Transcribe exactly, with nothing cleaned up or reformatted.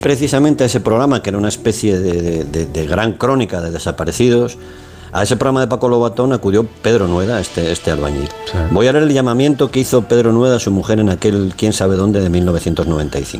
Precisamente a ese programa, que era una especie de, de, de, de gran crónica de desaparecidos, a ese programa de Paco Lobatón acudió Pedro Nueda, este, este albañil. Sí. Voy a leer el llamamiento que hizo Pedro Nueda a su mujer en aquel quién sabe dónde de mil novecientos noventa y cinco.